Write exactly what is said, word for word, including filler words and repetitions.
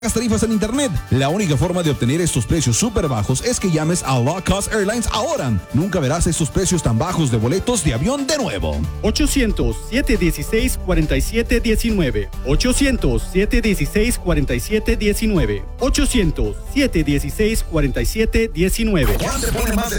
Las tarifas en internet. La única forma de obtener estos precios súper bajos es que llames a Low Cost Airlines ahora. Nunca verás estos precios tan bajos de boletos de avión de nuevo. ochocientos, siete dieciséis, cuarenta y siete diecinueve. ochocientos, siete dieciséis, cuarenta y siete diecinueve. ochocientos, siete dieciséis, cuarenta y siete diecinueve. Juan te pone más de